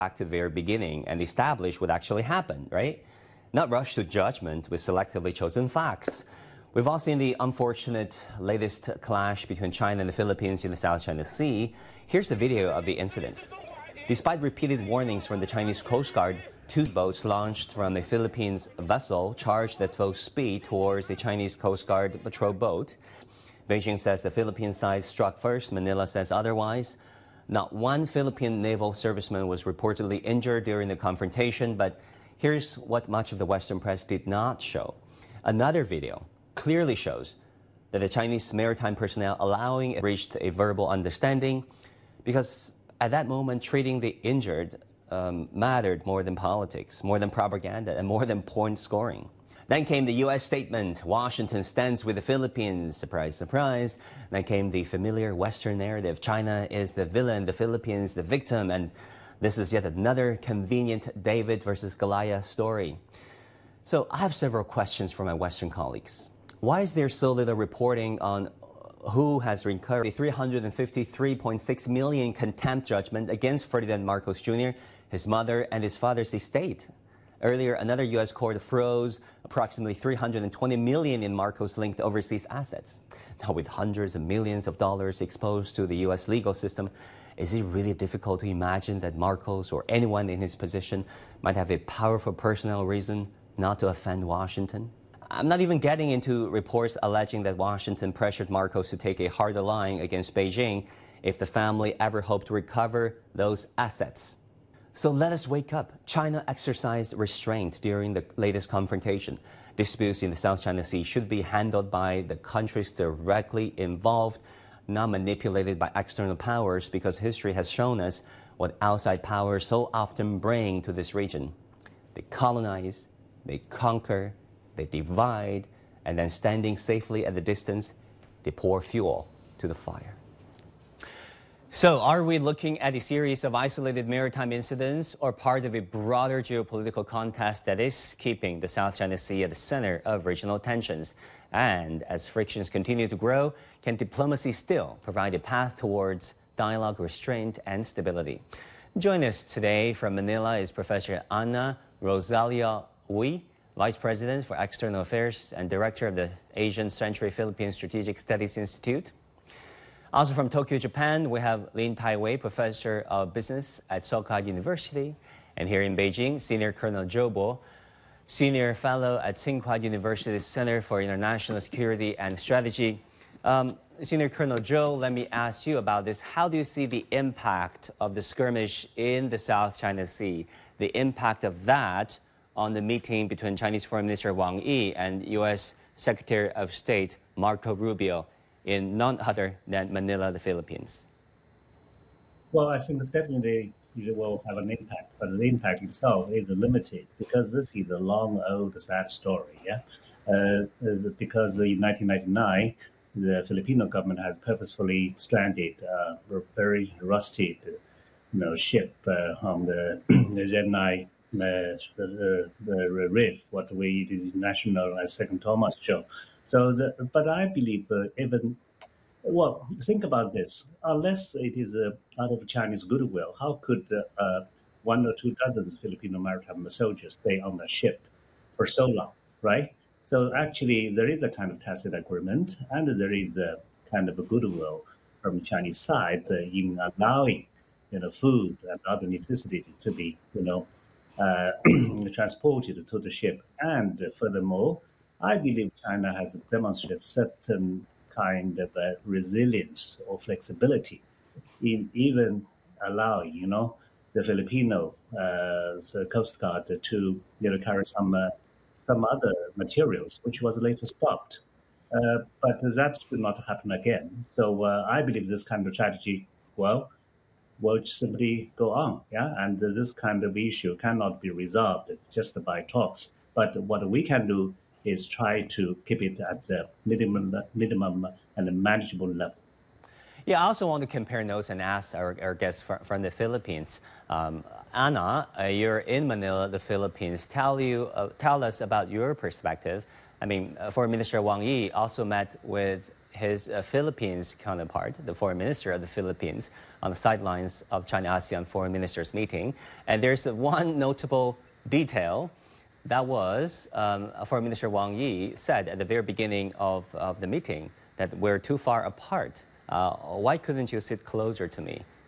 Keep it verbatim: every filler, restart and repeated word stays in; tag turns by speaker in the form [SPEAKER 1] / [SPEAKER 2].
[SPEAKER 1] back to the very beginning and establish what actually happened, right? Not rush to judgment with selectively chosen facts. We've all seen the unfortunate latest clash between China and the Philippines in the South China Sea. Here's the video of the incident. Despite repeated warnings from the Chinese Coast Guard, two boats launched from a Philippines vessel charged at full speed towards a Chinese Coast Guard patrol boat. Beijing says the Philippine side struck first. Manila says otherwise. Not one Philippine naval serviceman was reportedly injured during the confrontation, but here's what much of the Western press did not show. Another video clearly shows that the Chinese maritime personnel allowing it reached a verbal understanding, because at that moment, treating the injured um, mattered more than politics, more than propaganda, and more than point scoring. Then came the U S statement, Washington stands with the Philippines, surprise, surprise. Then came the familiar Western narrative, China is the villain, the Philippines the victim, and this is yet another convenient David versus Goliath story. So I have several questions for my Western colleagues. Why is there so little reporting on who has recovered the three hundred fifty-three point six million contempt judgment against Ferdinand Marcos Junior, his mother, and his father's estate? Earlier, another U S court froze approximately three hundred twenty million in Marcos-linked overseas assets. Now, with hundreds of millions of dollars exposed to the U S legal system, is it really difficult to imagine that Marcos or anyone in his position might have a powerful personal reason not to offend Washington? I'm not even getting into reports alleging that Washington pressured Marcos to take a harder line against Beijing if the family ever hoped to recover those assets. So let us wake up. China exercised restraint during the latest confrontation. Disputes in the South China Sea should be handled by the countries directly involved, not manipulated by external powers, because history has shown us what outside powers so often bring to this region. They colonize, they conquer, they divide, and then standing safely at the distance, they pour fuel to the fire. So, are we looking at a series of isolated maritime incidents or part of a broader geopolitical contest that is keeping the South China Sea at the center of regional tensions? And as frictions continue to grow, can diplomacy still provide a path towards dialogue, restraint, and stability? Join us today from Manila is Professor Ana Rosalia Uy, Vice President for External Affairs and Director of the Asian Century Philippine Strategic Studies Institute. Also from Tokyo, Japan, we have Lin Taiwei, Professor of Business at Soka University. And here in Beijing, Senior Colonel Zhou Bo, Senior Fellow at Tsinghua University's Center for International Security and Strategy. Um, Senior Colonel Zhou, let me ask you about this. How do you see the impact of the skirmish in the South China Sea, the impact of that on the meeting between Chinese Foreign Minister Wang Yi and U S Secretary of State Marco Rubio in none other than Manila, the Philippines?
[SPEAKER 2] Well, I think definitely it will have an impact, but the impact itself is limited because this is a long, old, sad story. Yeah, uh, because in nineteen ninety-nine, the Filipino government has purposefully stranded a very rusted, you know, ship uh, on the Gemini uh, the, the reef, what we is national as Second Thomas show. So, the, but I believe uh, even, well, think about this. Unless it is uh, out of Chinese goodwill, how could uh, uh, one or two dozens Filipino maritime soldiers stay on the ship for so long, right? So actually, there is a kind of tacit agreement, and there is a kind of a goodwill from the Chinese side uh, in allowing, you know, food and other necessities to be, you know, uh, transported to the ship. And uh, furthermore, I believe China has demonstrated certain kind of uh, resilience or flexibility in even allowing, you know, the Filipino uh, the Coast Guard to, you know, carry some uh, some other materials, which was later stopped. Uh, but that should not happen again. So uh, I believe this kind of strategy, well, will simply go on, yeah. And this kind of issue cannot be resolved just by talks. But what we can do is try to keep it at a minimum, minimum and a manageable level.
[SPEAKER 1] Yeah, I also want to compare notes and ask our, our guests from, from the Philippines. Um, Ana, uh, you're in Manila, the Philippines. Tell you, uh, tell us about your perspective. I mean, uh, Foreign Minister Wang Yi also met with his uh, Philippines counterpart, the foreign minister of the Philippines, on the sidelines of China-ASEAN foreign ministers meeting. And there's one notable detail. That was um, Foreign Minister Wang Yi said at the very beginning of, of the meeting that we're too far apart. Uh, why couldn't you sit closer to me?